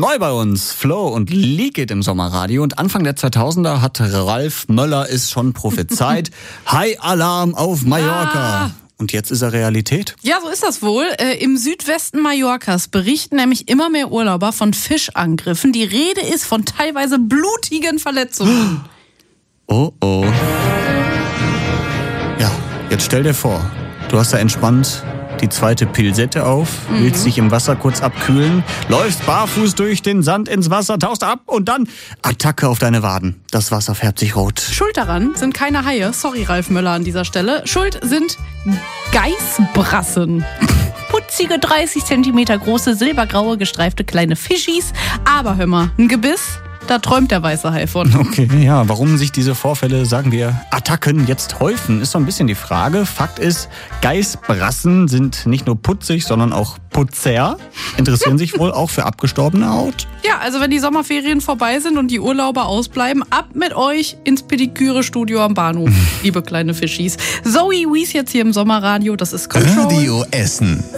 Neu bei uns, Flo und Leakit im Sommerradio. Und Anfang der 2000er hat Ralf Möller es schon prophezeit. High-Alarm auf Mallorca. Und jetzt ist er Realität? Ja, so ist das wohl. Im Südwesten Mallorcas berichten nämlich immer mehr Urlauber von Fischangriffen. Die Rede ist von teilweise blutigen Verletzungen. Oh. Ja, jetzt stell dir vor, du hast da entspannt die zweite Pilsette auf, willst dich im Wasser kurz abkühlen, läufst barfuß durch den Sand ins Wasser, tauchst ab und dann Attacke auf deine Waden. Das Wasser färbt sich rot. Schuld daran sind keine Haie. Sorry, Ralf Möller an dieser Stelle. Schuld sind Geißbrassen. Putzige, 30 Zentimeter große, silbergraue, gestreifte kleine Fischis. Aber hör mal, ein Gebiss, da träumt der weiße Hai von. Okay, ja, warum sich diese Vorfälle, sagen wir, Attacken jetzt häufen, ist so ein bisschen die Frage. Fakt ist, Geißbrassen sind nicht nur putzig, sondern auch Putzer. Interessieren sich wohl auch für abgestorbene Haut. Ja, also wenn die Sommerferien vorbei sind und die Urlauber ausbleiben, ab mit euch ins Pediküre-Studio am Bahnhof, liebe kleine Fischis. Zoe Wies jetzt hier im Sommerradio, das ist Control. Radio Essen.